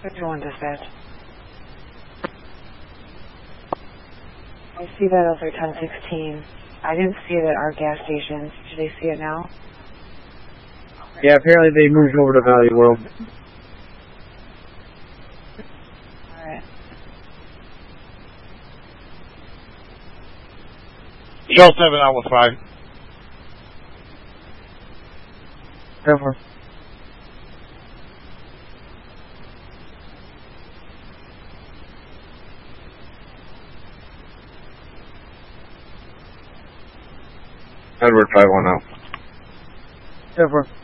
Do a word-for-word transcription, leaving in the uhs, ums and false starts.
fifty-one dispatch. I see that over ten sixteen. I didn't see it at our gas stations. Do they see it now? Yeah, apparently they moved over to Valley World. Alright. Show seven, I was five. Cover. Edward five one out. Cover.